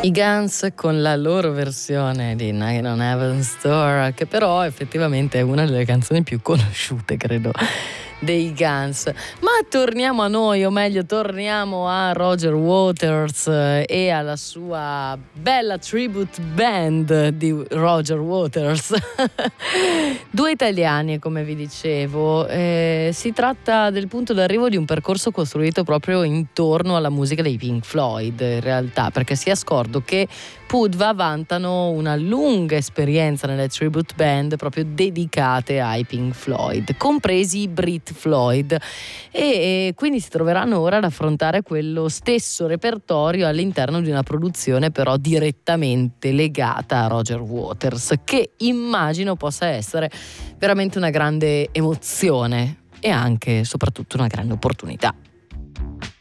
I Guns con la loro versione di Night on Heaven's Door, che però effettivamente è una delle canzoni più conosciute, credo, dei Guns. Ma torniamo a noi, o meglio torniamo a Roger Waters e alla sua bella tribute band di Roger Waters. Due italiani, come vi dicevo. Si tratta del punto d'arrivo di un percorso costruito proprio intorno alla musica dei Pink Floyd, in realtà, perché sia scordo che Pudva vantano una lunga esperienza nelle tribute band proprio dedicate ai Pink Floyd, compresi i Brit Floyd, e quindi si troveranno ora ad affrontare quello stesso repertorio all'interno di una produzione però direttamente legata a Roger Waters, che immagino possa essere veramente una grande emozione e anche soprattutto una grande opportunità.